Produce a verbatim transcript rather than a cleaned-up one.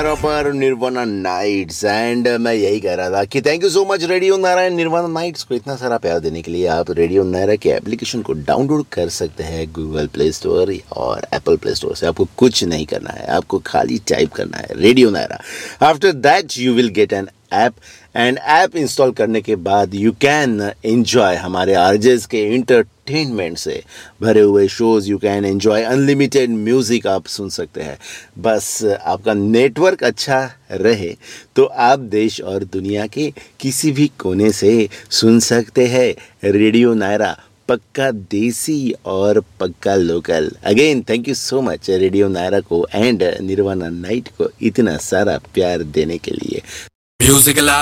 नायरा पर nirvana nights and मैं यही कह रहा था कि thank you so much radio Naira and nirvana nights को इतना सारा प्यार देने के लिए। आप रेडियो नायरा के एप्लीकेशन को डाउनलोड कर सकते हैं गूगल प्ले स्टोर और एप्पल प्ले स्टोर से। आपको कुछ नहीं करना है, आपको खाली टाइप करना है radio Naira. After that you will get an app and app install करने के बाद यू कैन एंजॉय हमारे आरजेस के इंटरटेनमेंट से भरे हुए shows. You can enjoy unlimited music आप सुन सकते हैं। बस आपका नेटवर्क अच्छा रहे तो आप देश और दुनिया के किसी भी कोने से सुन सकते हैं रेडियो नायरा, पक्का देसी और पक्का local. Again thank you so much radio Naira को एंड निर्वाणा नाइट को इतना सारा प्यार देने के लिए। Music alive.